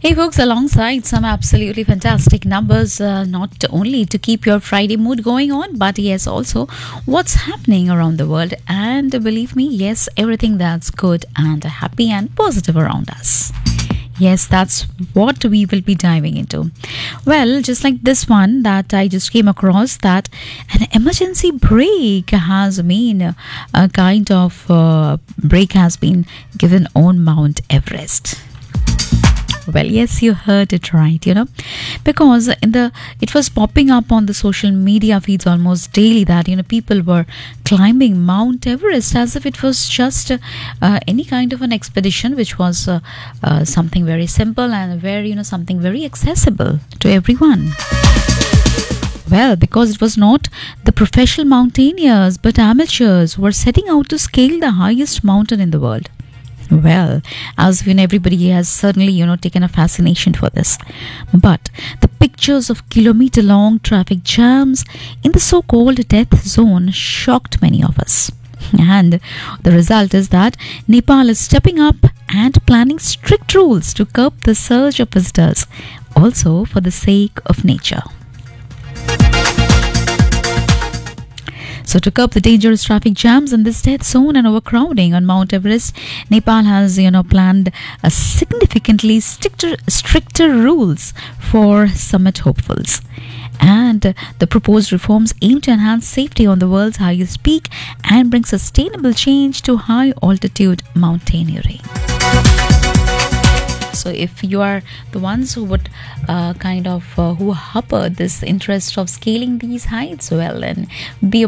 Hey folks, alongside some absolutely fantastic numbers, not only to keep your Friday mood going on, but yes, also what's happening around the world. And believe me, yes, everything that's good and happy and positive around us. Yes, that's what we will be diving into. Well, just like this one that I just came across, that an emergency break has been a kind of break has been given on Mount Everest. Well, yes, you heard it right, because it was popping up on the social media feeds almost daily that people were climbing Mount Everest as if it was just any kind of an expedition, which was something very simple and very something very accessible to everyone. Well, because it was not the professional mountaineers but amateurs who were setting out to scale the highest mountain in the world. Well, as everybody has certainly, taken a fascination for this. But the pictures of kilometer-long traffic jams in the so-called death zone shocked many of us. And the result is that Nepal is stepping up and planning strict rules to curb the surge of visitors, also for the sake of nature. So to curb the dangerous traffic jams in this death zone and overcrowding on Mount Everest, Nepal has, planned a significantly stricter rules for summit hopefuls. And the proposed reforms aim to enhance safety on the world's highest peak and bring sustainable change to high altitude mountaineering. So if you are the ones who would who harbor this interest of scaling these heights, well, then be